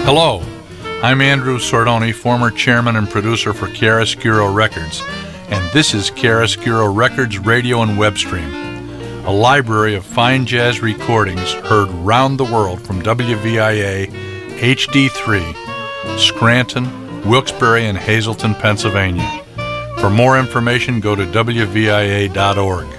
Hello, I'm Andrew Sordoni, former chairman and producer for Chiaroscuro Records, and this is Chiaroscuro Records Radio and Web Stream, a library of fine jazz recordings heard round the world from WVIA HD3, Scranton, Wilkes-Barre, and Hazleton, Pennsylvania. For more information, go to WVIA.org.